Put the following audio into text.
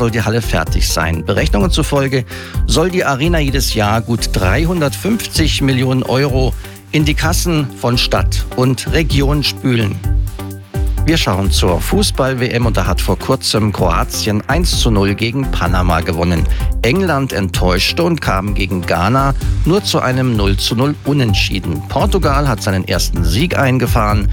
soll die Halle fertig sein. Berechnungen zufolge soll die Arena jedes Jahr gut 350 Millionen Euro in die Kassen von Stadt und Region spülen. Wir schauen zur Fußball-WM und da hat vor kurzem Kroatien 1:0 gegen Panama gewonnen. England enttäuschte und kam gegen Ghana nur zu einem 0:0 Unentschieden. Portugal hat seinen ersten Sieg eingefahren.